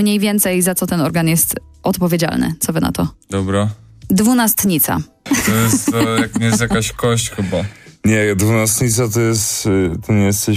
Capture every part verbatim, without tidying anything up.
mniej więcej za co ten organ jest odpowiedzialny. Co wy na to? Dobra. Dwunastnica. To jest, to jak nie jest jakaś kość chyba. Nie, dwunastnica to jest, to nie jesteś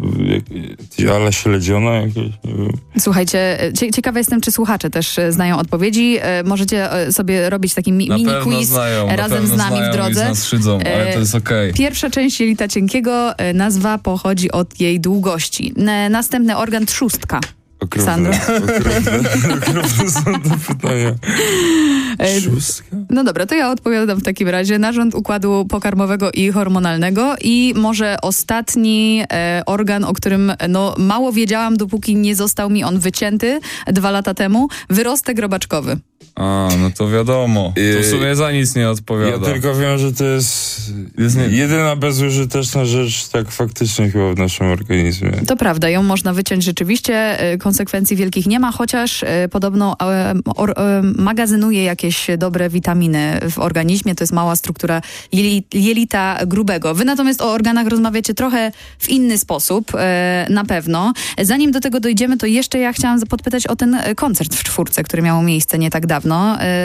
jak, Ala Śledziona jakieś, nie wiem. Słuchajcie, cie, ciekawa jestem, czy słuchacze też znają odpowiedzi. E, możecie e, sobie robić taki mi, Na mini pewno quiz znają, razem na z nami znają w drodze. I z nas szydzą, ale to jest okej. Okay. Pierwsza część jelita cienkiego, e, nazwa pochodzi od jej długości. E, następny organ trzustka. Okropne, okropne, okropne są te pytania. Trzustka? No dobra, to ja odpowiadam w takim razie. Narząd układu pokarmowego i hormonalnego i może ostatni e, organ, o którym no, mało wiedziałam, dopóki nie został mi on wycięty dwa lata temu. Wyrostek robaczkowy. A, no to wiadomo. To w sumie za nic nie odpowiada. Ja tylko wiem, że to jest, jest nie... jedyna bezużyteczna rzecz tak faktycznie chyba w naszym organizmie. To prawda, ją można wyciąć rzeczywiście. Konsekwencji wielkich nie ma, chociaż podobno e, or, e, magazynuje jakieś dobre witaminy w organizmie. To jest mała struktura jeli, jelita grubego. Wy natomiast o organach rozmawiacie trochę w inny sposób, e, na pewno. Zanim do tego dojdziemy, to jeszcze ja chciałam podpytać o ten koncert w Czwórce, który miał miejsce nie tak dawno.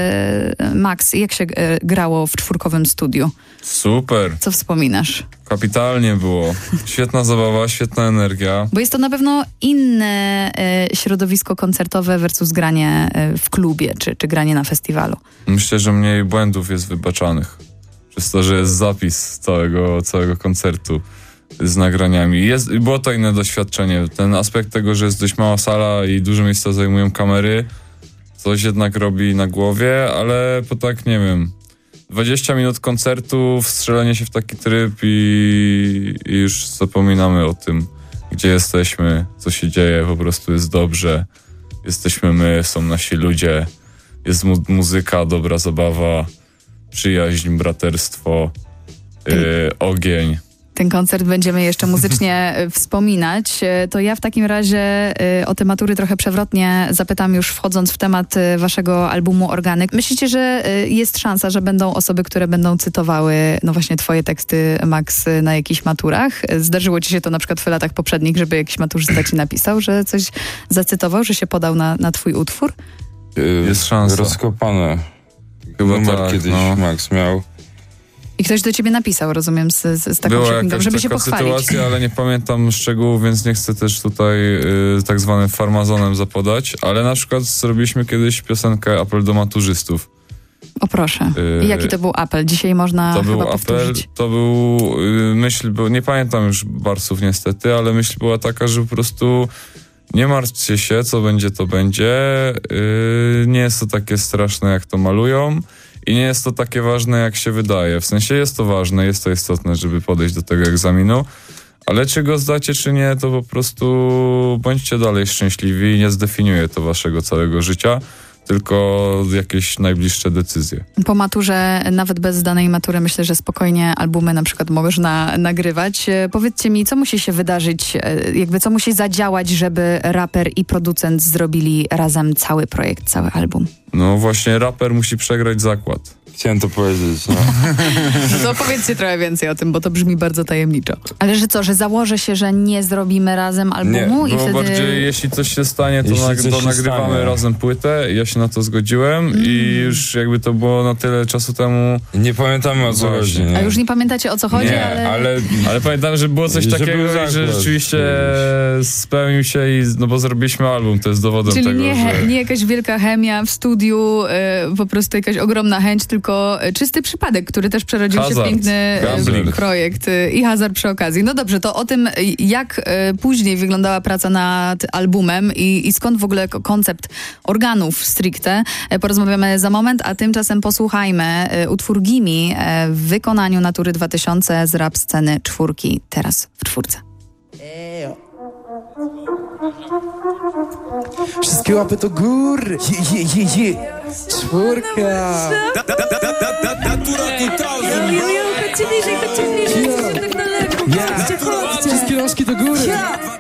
E, Max, jak się e, grało w czwórkowym studiu? Super. Co wspominasz? Kapitalnie było. Świetna zabawa, świetna energia. Bo jest to na pewno inne e, środowisko koncertowe versus granie e, w klubie, czy, czy granie na festiwalu. Myślę, że mniej błędów jest wybaczanych. Przez to, że jest zapis całego, całego koncertu z nagraniami. Jest, było to inne doświadczenie. Ten aspekt tego, że jest dość mała sala i duże miejsca zajmują kamery, coś jednak robi na głowie, ale po tak, nie wiem, dwadzieścia minut koncertu, wstrzelenie się w taki tryb i, i już zapominamy o tym, gdzie jesteśmy, co się dzieje, po prostu jest dobrze. Jesteśmy my, są nasi ludzie, jest mu- muzyka, dobra zabawa, przyjaźń, braterstwo, yy, ogień. Ten koncert będziemy jeszcze muzycznie wspominać. To ja w takim razie o te matury trochę przewrotnie zapytam, już wchodząc w temat waszego albumu Organy. Myślicie, że jest szansa, że będą osoby, które będą cytowały no właśnie twoje teksty, Max, na jakichś maturach? Zdarzyło ci się to na przykład w latach poprzednich, żeby jakiś maturzysta ci napisał, że coś zacytował, że się podał na, na twój utwór? Jest szansa. Rozkopane. Chyba Numer tak, kiedyś no. Max miał. I ktoś do ciebie napisał, rozumiem, z, z, z taką Była przepinką, jakaś żeby się taka pochwalić. sytuacja, ale nie pamiętam szczegółów, więc nie chcę też tutaj y, tak zwanym farmazonem zapodać, ale na przykład zrobiliśmy kiedyś piosenkę Apel do maturzystów. O proszę. Y, I jaki to był apel? Dzisiaj można to chyba był powtórzyć. apel, to był y, myśl, bo nie pamiętam już barsów niestety, ale myśl była taka, że po prostu nie martwcie się, co będzie, to będzie. Y, nie jest to takie straszne, jak to malują. I nie jest to takie ważne, jak się wydaje. W sensie jest to ważne, jest to istotne, żeby podejść do tego egzaminu, ale czy go zdacie, czy nie, to po prostu bądźcie dalej szczęśliwi i nie zdefiniuje to waszego całego życia, tylko jakieś najbliższe decyzje. Po maturze, nawet bez zdanej matury, myślę, że spokojnie albumy na przykład można nagrywać. E, powiedzcie mi, co musi się wydarzyć, e, jakby co musi zadziałać, żeby raper i producent zrobili razem cały projekt, cały album? No właśnie, raper musi przegrać zakład. Chciałem to powiedzieć, no. No to powiedzcie trochę więcej o tym, bo to brzmi bardzo tajemniczo. Ale że co, że założę się, że nie zrobimy razem albumu Nie, i bo wtedy... bardziej jeśli coś się stanie, to, Jeśli nag- coś to się nagrywamy stanie. razem płytę. Ja się na to zgodziłem Mm. i już jakby to było na tyle czasu temu. Nie pamiętamy, o co Właśnie. chodzi. Nie? A już nie pamiętacie, o co chodzi, Nie, ale... ale... Ale pamiętam, że było coś Że takiego, był i że zakład, rzeczywiście wiesz. spełnił się i no bo zrobiliśmy album, to jest dowodem Czyli tego, nie, że... nie jakaś wielka chemia w studiu, e, po prostu jakaś ogromna chęć, tylko e, czysty przypadek, który też przerodził się w Hazard, piękny e, gambling. projekt e, i hazard przy okazji. No dobrze, to o tym, e, jak e, później wyglądała praca nad albumem i, i skąd w ogóle ko- koncept organów stricte, e, porozmawiamy za moment, a tymczasem posłuchajmy e, utwór Gimme e, w wykonaniu Natury dwa tysiące z rap sceny Czwórki, teraz w Czwórce. Wszystkie łapy to góry. Je, je, je, je. Czwórka. Jo, jo, jo, chodźcie bliżej, chodźcie bliżej, Ja. tak daleko, chodźcie, chodźcie. Wszystkie rączki do góry.